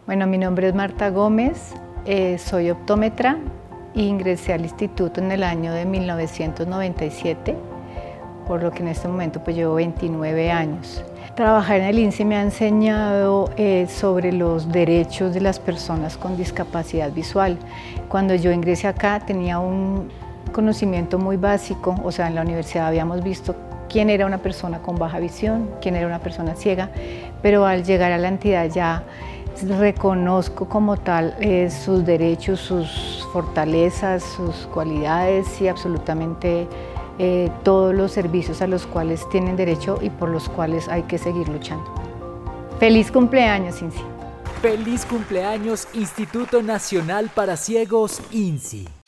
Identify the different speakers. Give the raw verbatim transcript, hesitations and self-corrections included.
Speaker 1: Bueno, mi nombre es Marta Gómez, eh, soy optómetra e ingresé al instituto en el año de mil novecientos noventa y siete, por lo que en este momento pues llevo veintinueve años. Trabajar en el I N S E me ha enseñado eh, sobre los derechos de las personas con discapacidad visual. Cuando yo ingresé acá tenía un conocimiento muy básico, o sea, en la universidad habíamos visto quién era una persona con baja visión, quién era una persona ciega, pero al llegar a la entidad ya reconozco como tal eh, sus derechos, sus fortalezas, sus cualidades y absolutamente eh, todos los servicios a los cuales tienen derecho y por los cuales hay que seguir luchando. ¡Feliz cumpleaños, I N S E!
Speaker 2: ¡Feliz cumpleaños, Instituto Nacional para Ciegos, I N S E!